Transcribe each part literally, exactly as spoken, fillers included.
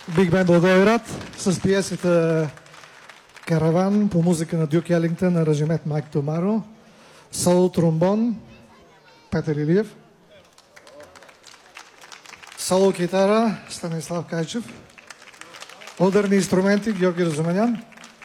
Big Band Благоевград с пиесата Караван по музика на Дюк Елингтън, аранжимент Майк Томаро, соло тромбон Петър Илиев, соло китара Станислав Кайчев, ударни инструменти Георги Разуменян.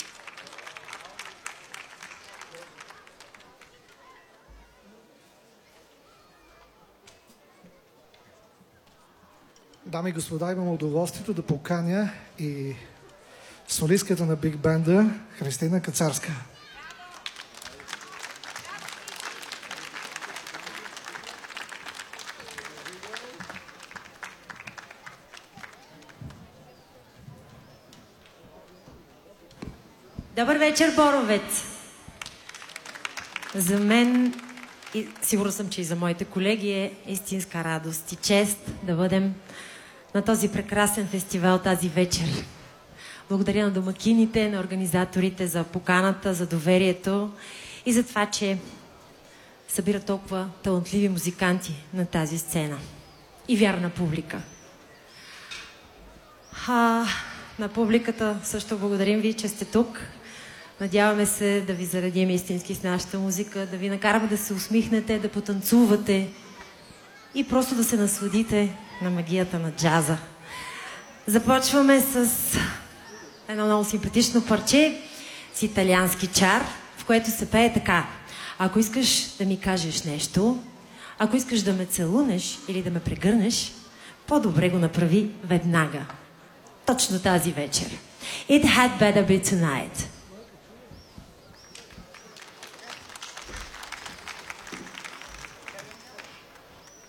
Дами и господа, имам удоволствието да поканя и солистката на Биг Бенда Христина Кацарска. Добър вечер, Боровец! За мен, и сигурно съм, че и за моите колеги, е истинска радост и чест да бъдем на този прекрасен фестивал тази вечер. Благодаря на домакините, на организаторите за поканата, за доверието и за това, че събират толкова талантливи музиканти на тази сцена. И вярна публика. А, на публиката също благодарим ви, че сте тук. Надяваме се да ви заредим истински с нашата музика, да ви накараме да се усмихнете, да потанцувате и просто да се насладите на магията на джаза. Започваме с едно много симпатично парче с италиански чар, в което се пее така: ако искаш да ми кажеш нещо, ако искаш да ме целунеш или да ме прегърнеш, по-добре го направи веднага. Точно тази вечер. It had better be tonight.